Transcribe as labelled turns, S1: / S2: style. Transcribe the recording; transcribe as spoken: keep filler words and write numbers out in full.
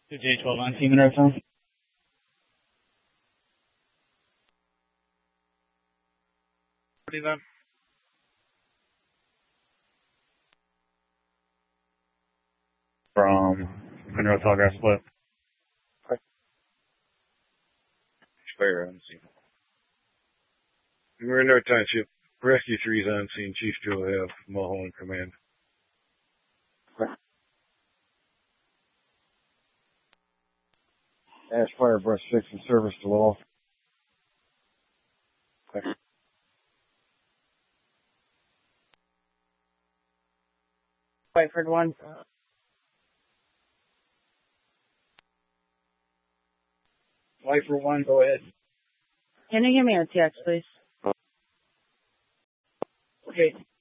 S1: two J twelve on Seaman Road phone.
S2: Then.
S1: From Monroe Telegraph Split.
S2: Fire on scene. We're in our township. Rescue three's on scene. Chief Joe have Mulholland command.
S3: Ash Fire Brush six in service to Lowell.
S4: Whiteford one.
S1: Whiteford one, go ahead.
S4: Can you give me a text, please?
S1: Okay.